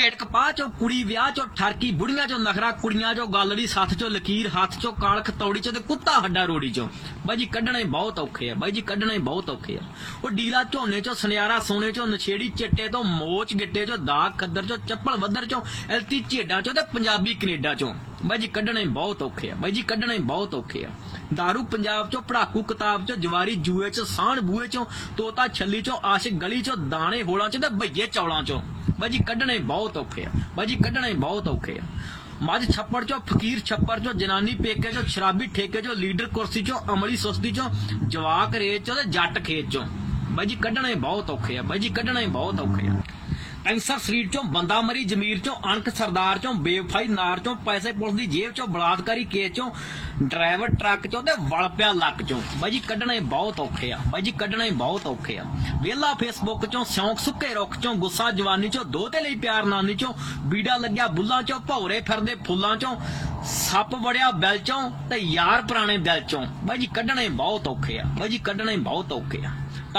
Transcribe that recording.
भेट कपाह चो कुड़ी विआह चो ठरकी बुढ़ियां चो नखरा कुड़ियां चो गालड़ी सत्थ चो लकीर हाथ चो कालख तौड़ी चो ते कुत्ता हड्डा रोड़ी चो बाई जी कड्ढने बहुत औखे आ बाई जी कड्ढने बहुत औखे आ वो डीला झोने चो सुनियारा सोने चो नछेड़ी चिट्टे तो मोच गिट्टे चो दाग खद्दर चो चप्पल वद्दर चो एलती झेडां चो ते पंजाबी कनेडा चो बाई जी कड्ढने बहुत औखे आ बाई जी कड्ढने बहुत औखे आ दारू पंजाब चो पढ़ाकू किताब चो जवारी जुए चो साण बूए चो तोता छली चो आशिक गली चो दाने होलां चो ते भईए चौलां चो बाई जी कड्ढने बहुत औखे आ बाई जी कड्ढने बहुत औखे आ मझ छप्पड़ चो फकीर छप्पर चो जनानी पेके चो शराबी ठेके चो लीडर कुर्सी चो अमली सुस्ती चो जवाक रेत चो ते जट खेत चो बाई जी कड्ढने बहुत औखे आ बाई जी कड्ढने बहुत औखे आ कैंसर शरीर चो बंदा मरी जमीर चो अणख सरदार चो बेवफाई नार चो पैसे पुलिस दी जेब चो बलात्कारी केस चो ड्राइवर ट्रक चो ते वल पिया लक चो बाई जी कड्ढने बहुत औखे आ बाई जी कड्ढने बहुत औखे आ वेला फेसबुक चो शौक सुक्के रुख चो गुस्सा जवानी चो दोते लई प्यार नानी चो बीड़ा लग्या बुल्लां चो भौरे फिरदे फुल्लां चो सप वड़िया बैल चो ते यार पुराने दिल चो बाई जी कड्ढने बहुत औखे आ बाई जी कड्ढने बहुत औखे आ।